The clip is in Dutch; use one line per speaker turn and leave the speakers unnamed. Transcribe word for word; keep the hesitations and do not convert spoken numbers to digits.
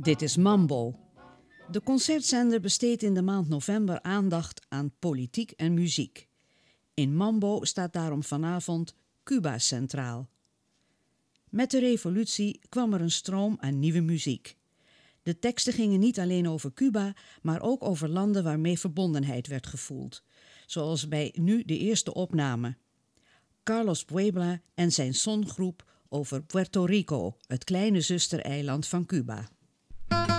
Dit is Mambo. De concertzender besteedt in de maand november aandacht aan politiek en muziek. In Mambo staat daarom vanavond Cuba centraal. Met de revolutie kwam er een stroom aan nieuwe muziek. De teksten gingen niet alleen over Cuba, maar ook over landen waarmee verbondenheid werd gevoeld. Zoals bij nu de eerste opname. Carlos Puebla en zijn songroep over Puerto Rico, het kleine zustereiland van Cuba.